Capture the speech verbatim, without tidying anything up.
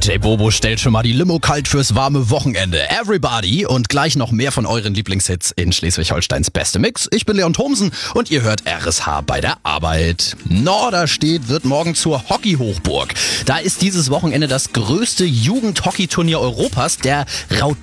D J Bobo stellt schon mal die Limo kalt fürs warme Wochenende. Everybody und gleich noch mehr von euren Lieblingshits in Schleswig-Holsteins beste Mix. Ich bin Leon Thomsen und ihr hört R S H bei der Arbeit. Norderstedt wird morgen zur Hockey-Hochburg. Da ist dieses Wochenende das größte Jugend-Hockey-Turnier Europas, der